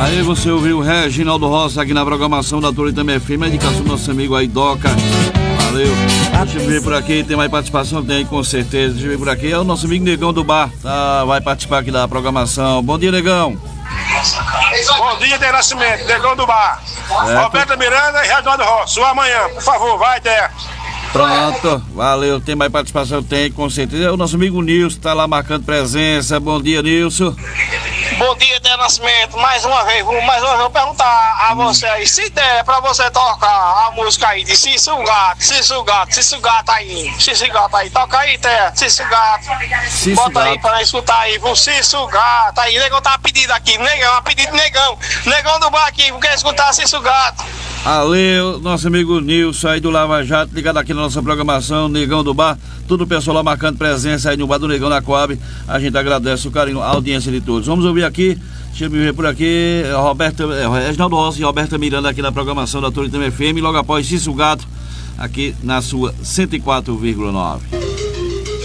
Aí você ouviu o Reginaldo Rossi aqui na programação da Toritama FM, a indicação do nosso amigo aí, Doca. Valeu. Deixa eu ver por aqui, tem mais participação? Tem, com certeza. Deixa eu ver por aqui, é o nosso amigo Negão do Bar, tá? Vai participar aqui da programação. Bom dia, Negão. Bom dia, de Nascimento, Negão do Bar. Roberto Miranda e Reginaldo Rossi. Sua amanhã, por favor, vai, Té. Pronto, valeu. Tem mais participação? Tem, com certeza. É o nosso amigo Nilson, tá lá marcando presença. Bom dia, Nilson. Bom dia, de Nascimento. Mais uma vez vou perguntar a você aí, se der pra você tocar a música aí de Cício Gato aí, toca aí, Té, Cício Gato. Bota aí pra escutar aí, pro Cício Gato aí. Negão tá pedindo aqui, Negão, pedido Negão do Bar aqui, quer escutar Cício Gato. Valeu, nosso amigo Nilson aí do Lava Jato, ligado aqui na nossa programação, Negão do Bar, todo o pessoal lá marcando presença aí no Bar do Negão na Coab. A gente agradece o carinho, a audiência de todos. Vamos ouvir aqui, deixa eu ver por aqui, Reginaldo Rossi e Roberta Miranda aqui na programação da Toritama FM, logo após Cício Gato, aqui na sua 104,9.